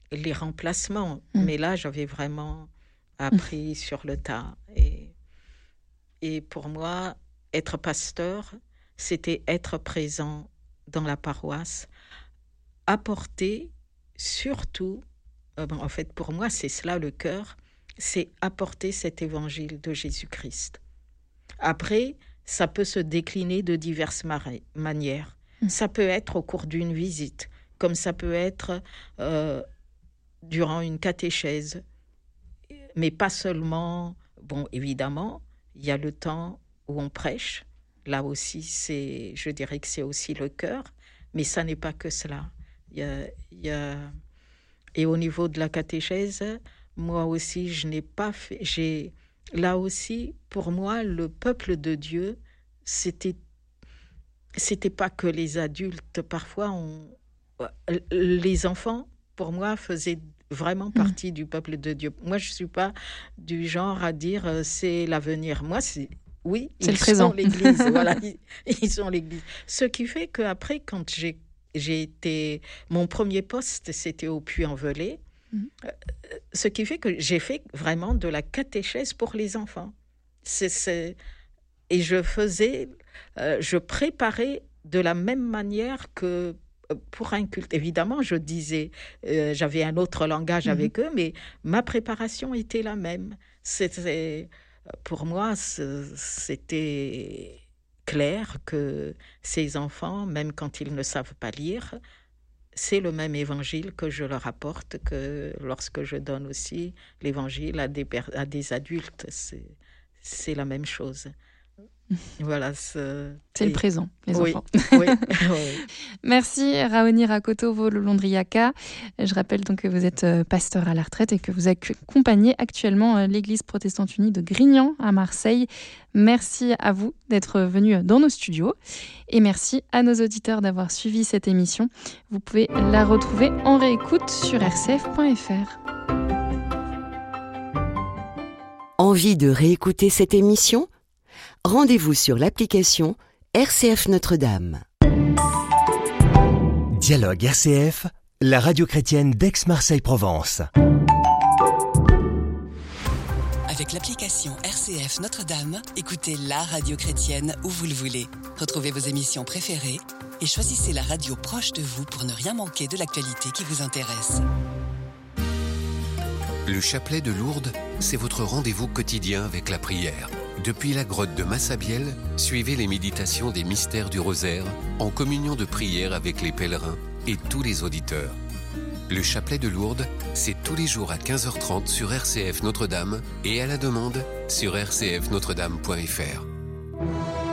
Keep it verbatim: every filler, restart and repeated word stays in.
les remplacements. Mmh. Mais là, j'avais vraiment appris mmh. sur le tas. Et, et pour moi, être pasteur, c'était être présent dans la paroisse, apporter surtout, euh, bon, en fait, pour moi, c'est cela le cœur, c'est apporter cet évangile de Jésus-Christ. Après, ça peut se décliner de diverses mari- manières. Mmh. Ça peut être au cours d'une visite, comme ça peut être euh, durant une catéchèse, mais pas seulement. Bon, évidemment, il y a le temps où on prêche. Là aussi, c'est, je dirais que c'est aussi le cœur, mais ça n'est pas que cela. Il y a, il y a... Et au niveau de la catéchèse, moi aussi, je n'ai pas fait... J'ai... Là aussi, pour moi, le peuple de Dieu, c'était, c'était pas que les adultes. Parfois, on... les enfants, pour moi, faisaient vraiment partie mmh. du peuple de Dieu. Moi, je suis pas du genre à dire euh, c'est l'avenir. Moi, c'est oui, c'est ils le présent. sont l'Église. Voilà, ils, ils sont l'Église. Ce qui fait qu'après, quand j'ai, j'ai été... Mon premier poste, c'était au Puy-en-Velay. Mmh. Euh, ce qui fait que j'ai fait vraiment de la catéchèse pour les enfants. C'est, c'est... Et je faisais... Euh, je préparais de la même manière que pour un culte. Évidemment, je disais... Euh, j'avais un autre langage mmh. avec eux, mais ma préparation était la même. C'était... Pour moi, c'était clair que ces enfants, même quand ils ne savent pas lire, c'est le même évangile que je leur apporte que lorsque je donne aussi l'évangile à des, à des adultes. C'est, c'est la même chose. Voilà, c'est... c'est le présent, les oui, enfants. Oui, oui. Merci Raoni Rakoto Volondriaka. Je rappelle donc que vous êtes pasteur à la retraite et que vous accompagnez actuellement l'Église protestante unie de Grignan à Marseille. Merci à vous d'être venus dans nos studios et merci à nos auditeurs d'avoir suivi cette émission. Vous pouvez la retrouver en réécoute sur r c f point f r. Envie de réécouter cette émission ? Rendez-vous sur l'application R C F Notre-Dame. Dialogue R C F, la radio chrétienne d'Aix-Marseille-Provence. Avec l'application R C F Notre-Dame, écoutez la radio chrétienne où vous le voulez. Retrouvez vos émissions préférées et choisissez la radio proche de vous pour ne rien manquer de l'actualité qui vous intéresse. Le chapelet de Lourdes, c'est votre rendez-vous quotidien avec la prière. Depuis la grotte de Massabielle, suivez les méditations des mystères du rosaire en communion de prière avec les pèlerins et tous les auditeurs. Le chapelet de Lourdes, c'est tous les jours à quinze heures trente sur R C F Notre-Dame et à la demande sur r c f notre dame point f r.